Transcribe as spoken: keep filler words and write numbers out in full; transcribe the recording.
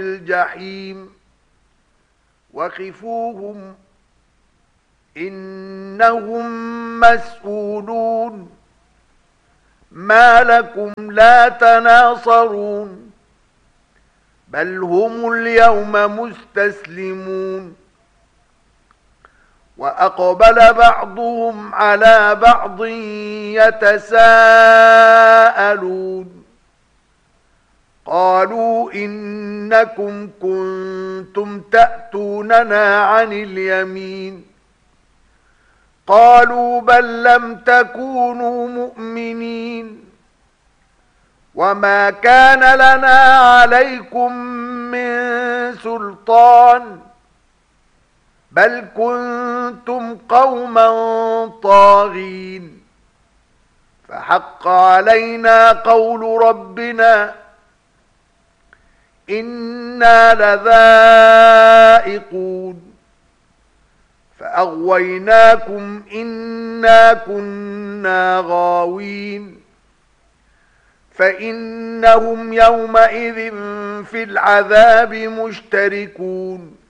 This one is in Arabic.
الجحيم وقفوهم إنهم مسؤولون ما لكم لا تناصرون بل هم اليوم مستسلمون وأقبل بعضهم على بعض يتساءلون قالوا إنكم كنتم تأتوننا عن اليمين قالوا بل لم تكونوا مؤمنين وما كان لنا عليكم من سلطان بل كنتم قوما طاغين فحق علينا قول ربنا إنا لذائقون فأغويناكم إنا كنا غاوين فإنهم يومئذ في العذاب مشتركون